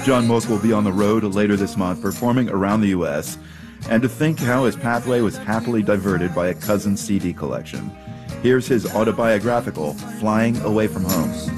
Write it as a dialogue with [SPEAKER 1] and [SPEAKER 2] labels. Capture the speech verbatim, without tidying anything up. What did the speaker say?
[SPEAKER 1] John Mook will be on the road later this month, performing around the U S, and to think how his pathway was happily diverted by a cousin's C D collection. Here's his autobiographical, Flying Away from Home.